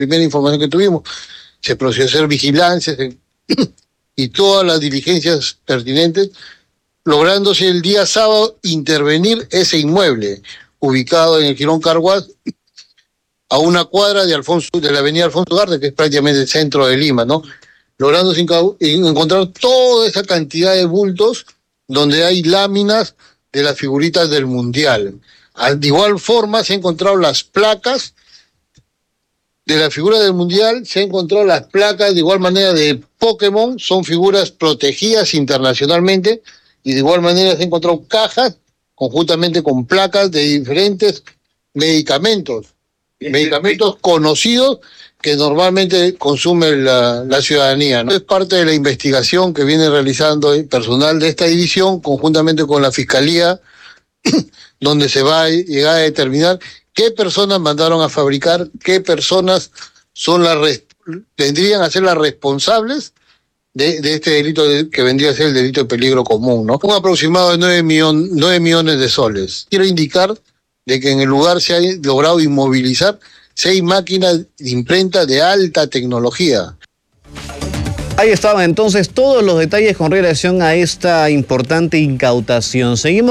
primera información que tuvimos. Se procedió a hacer vigilancias y todas las diligencias pertinentes, lográndose el día sábado intervenir ese inmueble ubicado en el Jirón Carhuaz, a una cuadra de la avenida Alfonso Ugarte, que es prácticamente el centro de Lima, ¿no? Lográndose encontrar toda esa cantidad de bultos donde hay láminas de las figuritas del Mundial. De igual forma se han encontrado las placas de la figura del Mundial, se han encontrado las placas de igual manera de Pokémon, son figuras protegidas internacionalmente, y de igual manera se han encontrado cajas conjuntamente con placas de diferentes medicamentos conocidos que normalmente consume la ciudadanía, ¿no? Es parte de la investigación que viene realizando el personal de esta división conjuntamente con la Fiscalía, donde se va a llegar a determinar qué personas mandaron a fabricar, qué personas son tendrían a ser las responsables de este delito que vendría a ser el delito de peligro común, ¿no? Un aproximado de 9 millones de soles. Quiero indicar de que en el lugar se ha logrado inmovilizar 6 máquinas de imprenta de alta tecnología. Ahí estaban entonces todos los detalles con relación a esta importante incautación. Seguimos